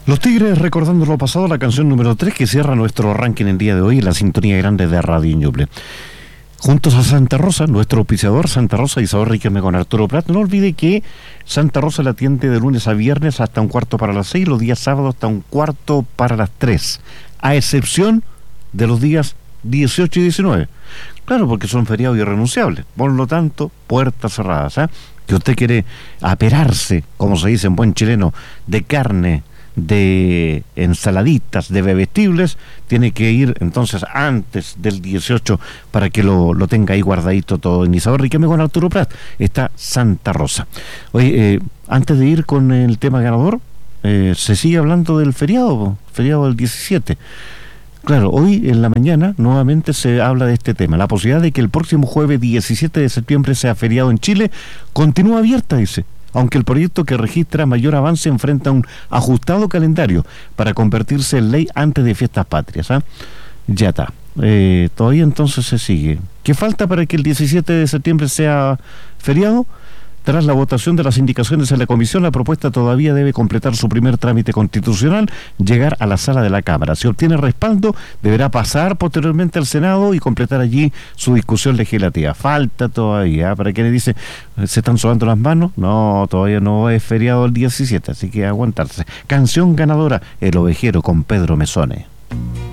Los Tigres recordando lo pasado, la canción número 3 que cierra nuestro ranking el día de hoy en la sintonía grande de Radio Ñuble. Juntos a Santa Rosa, nuestro auspiciador Santa Rosa y Sabor Riquelme con Arturo Prat. No olvide que Santa Rosa la atiende de lunes a viernes hasta 5:45, los días sábados hasta 2:45, a excepción de los días 18 y 19. Claro, porque son feriados irrenunciables. Por lo tanto, puertas cerradas. Que usted quiere aperarse, como se dice en buen chileno, de carne, de ensaladitas, de bebestibles, tiene que ir entonces antes del 18 para que lo tenga ahí guardadito todo. En Sabor Riquelme con Arturo Prat está Santa Rosa. Oye, antes de ir con el tema ganador, se sigue hablando del feriado del 17. Claro, hoy en la mañana nuevamente se habla de este tema. La posibilidad de que el próximo jueves 17 de septiembre sea feriado en Chile continúa abierta, dice. Aunque el proyecto que registra mayor avance enfrenta un ajustado calendario para convertirse en ley antes de fiestas patrias. Ya está. Todavía entonces se sigue. ¿Qué falta para que el 17 de septiembre sea feriado? Tras la votación de las indicaciones en la comisión, la propuesta todavía debe completar su primer trámite constitucional, llegar a la sala de la Cámara. Si obtiene respaldo, deberá pasar posteriormente al Senado y completar allí su discusión legislativa. Falta todavía, para quienes dicen, ¿se están sobando las manos? No, todavía no es feriado el 17, así que aguantarse. Canción ganadora, El Ovejero con Pedro Mesone.